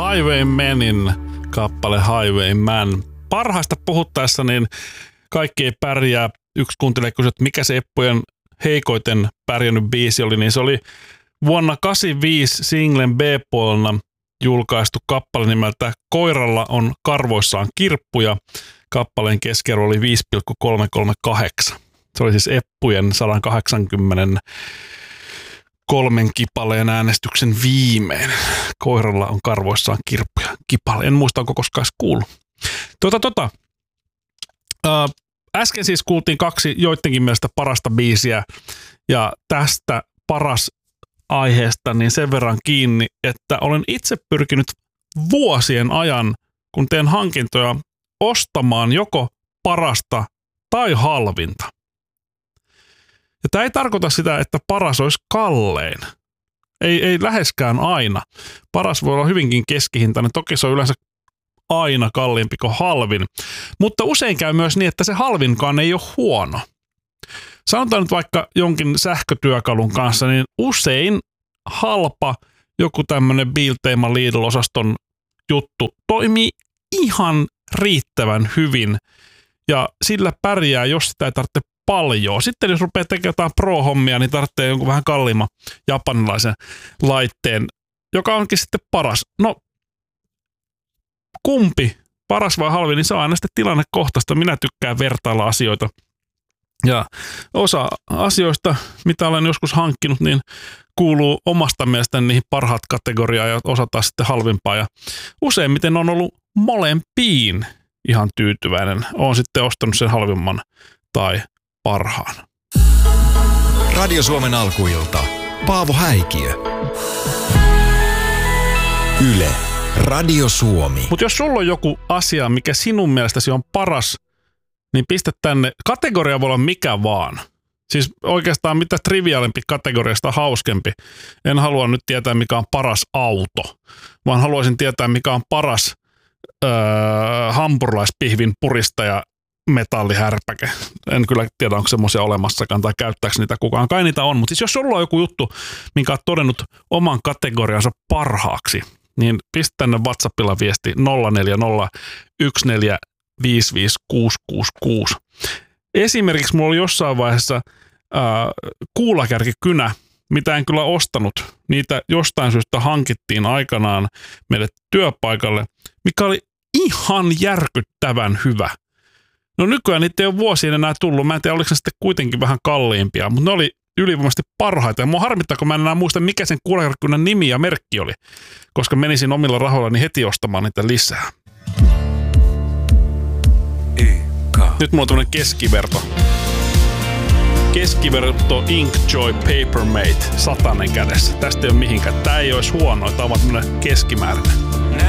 Highwaymanin kappale Highwayman. Parhaista puhuttaessa niin kaikki ei pärjää. Yksi kuuntelee kysyi, että mikä se Eppujen heikoiten pärjännyt biisi oli, niin se oli vuonna 1985 singlen B-puolella julkaistu kappale nimeltä Koiralla on karvoissaan kirppuja. Kappaleen keskiarvo oli 5,338. Se oli siis Eppujen 183 kipaleen äänestyksen viimeinen. Koiralla on karvoissaan kirppuja. Kipale. En muista, onko koskaan kuullut. Äsken siis kuultiin kaksi joidenkin mielestä parasta biisiä. Ja tästä paras aiheesta niin sen verran kiinni, että olen itse pyrkinyt vuosien ajan, kun teen hankintoja, ostamaan joko parasta tai halvinta. Ja tämä ei tarkoita sitä, että paras olisi kallein. Ei läheskään aina. Paras voi olla hyvinkin keskihintainen. Toki se on yleensä aina kalliimpi kuin halvin. Mutta usein käy myös niin, että se halvinkaan ei ole huono. Sanotaan nyt vaikka jonkin sähkötyökalun kanssa, niin usein halpa joku tämmöinen Biltema Lidl-osaston juttu toimii ihan riittävän hyvin. Ja sillä pärjää, jos sitä ei tarvitse paljon. Sitten jos rupeaa tekemään jotain pro-hommia, niin tarvitsee jonkun vähän kalliimman japanilaisen laitteen, joka onkin sitten paras. No, kumpi, paras vai halvin, niin se on aina sitten tilannekohtaista. Minä tykkään vertailla asioita. Ja osa asioista, mitä olen joskus hankkinut, niin kuuluu omasta mielestäni niihin parhaat kategoriaan ja osa taas sitten halvimpaa. Ja useimmiten on ollut molempiin ihan tyytyväinen. Olen sitten ostanut sen halvimman tai parhaan. Radio Suomen alkuilta. Paavo Häikiö. Yle. Radio Suomi. Mutta jos sulla on joku asia, mikä sinun mielestäsi on paras, niin pistä tänne. Kategoria voi olla mikä vaan. Siis oikeastaan mitä triviaalimpi kategoriasta hauskempi. En halua nyt tietää, mikä on paras auto, vaan haluaisin tietää, mikä on paras hampurilaispihvin puristaja metallihärpäke. En kyllä tiedä, onko semmoisia olemassakaan tai käyttääkö niitä kukaan. Kai niitä on, mutta siis jos sulla on joku juttu, minkä olet todennut oman kategoriansa parhaaksi, niin pistä tänne WhatsAppilla viesti 0401455666. Esimerkiksi mulla oli jossain vaiheessa kuulakärkikynä, mitä en kyllä ostanut. Niitä jostain syystä hankittiin aikanaan meille työpaikalle, mikä oli ihan järkyttävän hyvä. No nykyään niitä ei ole vuosien enää tullut. Mä en tiedä, oliko ne sitten kuitenkin vähän kalliimpia, mutta ne oli ylivoimaisesti parhaita. Ja mua harmittaa, kun mä en enää muista, mikä sen kuulakärkikynän nimi ja merkki oli, koska menisin omilla rahoillani heti ostamaan niitä lisää. Nyt mulla on tämmönen keskiverto. Keskiverto Inkjoy Papermate 100 kädessä. Tästä ei ole mihinkään. Tää ei olisi huono. Tää on vaan tämmönen keskimääräinen.